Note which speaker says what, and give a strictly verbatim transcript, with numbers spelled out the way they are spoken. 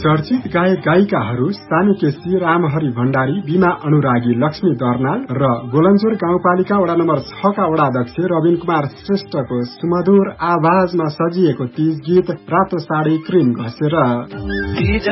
Speaker 1: चर्चित गायक गायिकाहरू सानी केसी, रामहरि भण्डारी, बीमा अनुरागी, लक्ष्मी दर्नाल र गोलन्जोर गाउँपालिका वडा नम्बर छ का वडाध्यक्ष रविन कुमार श्रेष्ठको सुमधुर आवाजमा सजिएको तीज गीत रातो साडी क्रिम घसेर